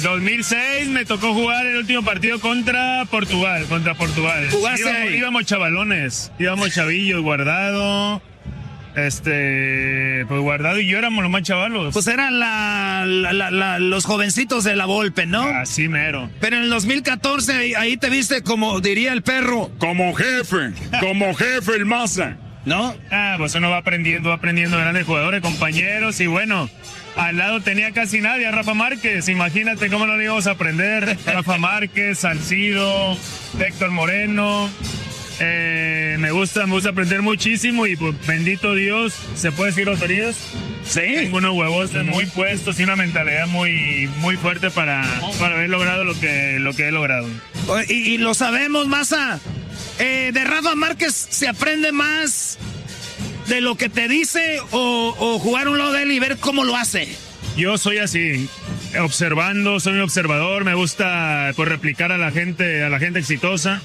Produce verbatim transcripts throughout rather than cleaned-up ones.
dos mil seis me tocó jugar el último partido contra Portugal, contra Portugal. ¿Jugaste íbamos, ahí? íbamos chavalones, íbamos chavillos, Guardado, este, pues Guardado y yo éramos los más chavalos. Pues eran la, la, la, la, los jovencitos de la Volpe, ¿no? Así mero. Pero en el dos mil catorce ahí, ahí te viste como diría el perro. Como jefe, como jefe el Maza. ¿No? Ah, pues uno va aprendiendo, va aprendiendo grandes jugadores, compañeros, y bueno, al lado tenía casi nadie, a Rafa Márquez, imagínate cómo no le íbamos a aprender. Rafa Márquez, Salcido, Héctor Moreno, eh, me gusta, me gusta aprender muchísimo y pues bendito Dios, ¿se puede decir autorías? Sí. Tengo unos huevos muy puestos y una mentalidad muy, muy fuerte para, para haber logrado lo que, lo que he logrado. Y, y lo sabemos, Maza. Eh, de Rafa Márquez se aprende más de lo que te dice o, o jugar a un lado de él y ver cómo lo hace. Yo soy así, observando, soy un observador, me gusta pues, replicar a la gente, a la gente exitosa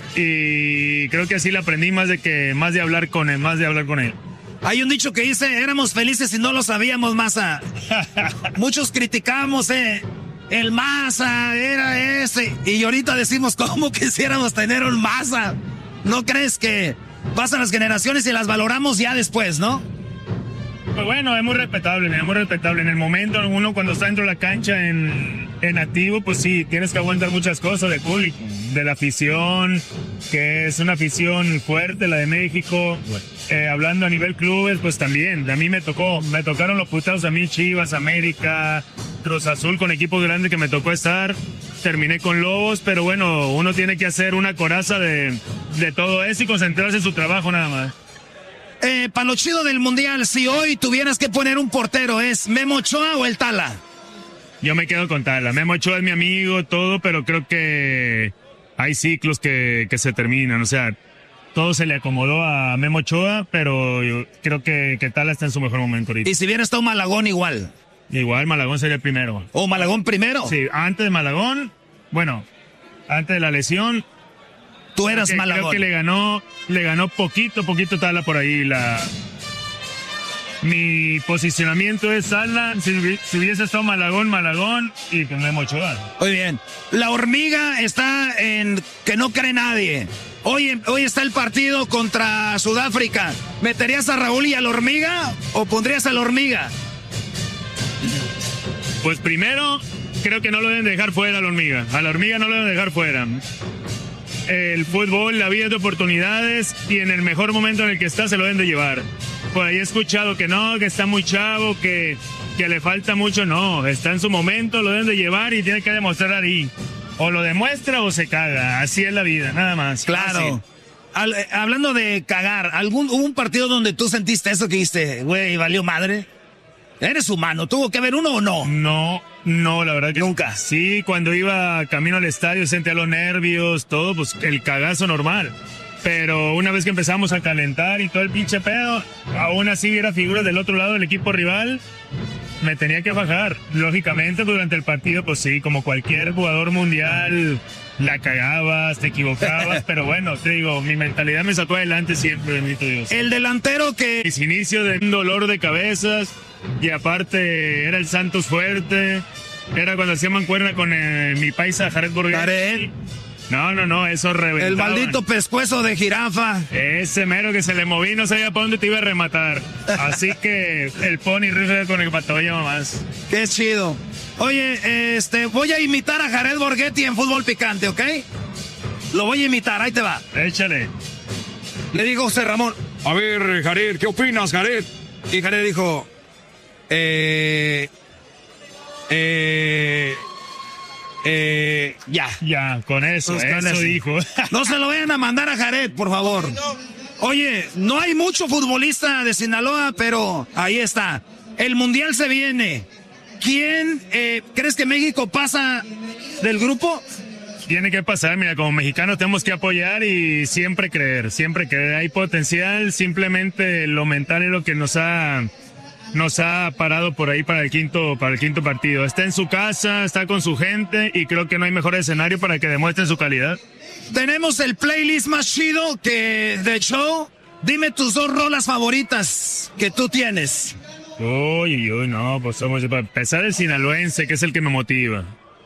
y creo que así le aprendí más de que más de hablar con él, más de hablar con él. Hay un dicho que dice, éramos felices y no lo sabíamos, Maza. Muchos criticamos, eh. El Maza era ese. Y ahorita decimos, ¿cómo quisiéramos tener un Maza? ¿No crees que pasan las generaciones y las valoramos ya después, no? Pues bueno, es muy respetable, es muy respetable. En el momento, uno cuando está dentro de la cancha en, en activo, pues sí, tienes que aguantar muchas cosas del público, de la afición, que es una afición fuerte, la de México. Eh, hablando a nivel clubes, pues también, a mí me tocó, me tocaron los putados a mí, Chivas, América, Cruz Azul, con equipos grandes que me tocó estar. Terminé con Lobos, pero bueno, uno tiene que hacer una coraza de, de todo eso y concentrarse en su trabajo nada más. Eh, para lo chido del Mundial, si hoy tuvieras que poner un portero, ¿es Memo Ochoa o el Tala? Yo me quedo con Tala. Memo Ochoa es mi amigo, todo, pero creo que hay ciclos que, que se terminan. O sea, todo se le acomodó a Memo Ochoa, pero yo creo que, que Tala está en su mejor momento ahorita. Y si bien está un Malagón igual. Igual Malagón sería el primero. ¿O Malagón primero? Sí, antes de Malagón, bueno, antes de la lesión. Tú eras creo que, Malagón. Creo que le ganó, le ganó poquito, poquito Tala por ahí. La... Mi posicionamiento es Tala, si, si hubiese estado Malagón, Malagón y que Memo Ochoa. Muy bien. La hormiga está en que no cree nadie. Hoy, hoy está el partido contra Sudáfrica. ¿Meterías a Raúl y a la hormiga o pondrías a la hormiga? Pues primero, creo que no lo deben dejar fuera a la hormiga. A la hormiga no lo deben dejar fuera. El fútbol, la vida es de oportunidades y en el mejor momento en el que está se lo deben de llevar. Por ahí he escuchado que no, que está muy chavo, que, que le falta mucho. No, está en su momento, lo deben de llevar y tiene que demostrar ahí. O lo demuestra o se caga. Así es la vida, nada más. Claro. Al, eh, hablando de cagar, ¿algún, ¿hubo un partido donde tú sentiste eso que dijiste, güey, valió madre? Eres humano, ¿tuvo que haber uno o no? No, no, la verdad que nunca. Sí, cuando iba camino al estadio sentía los nervios, todo, pues el cagazo normal. Pero una vez que empezamos a calentar y todo el pinche pedo, aún así era figura del otro lado del equipo rival, me tenía que bajar. Lógicamente durante el partido, pues sí, como cualquier jugador mundial, la cagabas, te equivocabas, pero bueno, te digo, mi mentalidad me sacó adelante siempre, bendito Dios. El delantero que... Mis inicios de un dolor de cabezas, y aparte era el Santos fuerte, era cuando hacía mancuerna con eh, mi paisa Jared Borghetti. Jared. No, no, no, eso reventaba. El maldito pescuezo de jirafa. Ese mero que se le moví, no sabía para dónde te iba a rematar. Así que el Pony rifle con el patoya más. Qué chido. Oye, este, voy a imitar a Jared Borghetti en Fútbol Picante, ¿ok? Lo voy a imitar, ahí te va. Échale. Le digo José Ramón. A ver, Jared, ¿qué opinas, Jared? Y Jared dijo, eh, eh, eh, ya. Ya, con eso, Pues eso, con eso dijo. No se lo vayan a mandar a Jared, por favor. Oye, no hay mucho futbolista de Sinaloa, pero ahí está. El Mundial se viene. ¿Quién eh, crees que México pasa del grupo? Tiene que pasar, mira, como mexicanos tenemos que apoyar y siempre creer, siempre creer. Hay potencial, simplemente lo mental es lo que nos ha... nos ha parado por ahí para el quinto para el quinto partido. Está en su casa, está con su gente y creo que no hay mejor escenario para que demuestren su calidad. Tenemos el playlist más chido que de show. Dime tus dos rolas favoritas que tú tienes. Uy, uy, uy, no, pues somos para empezar el sinaloense, que es el que me motiva.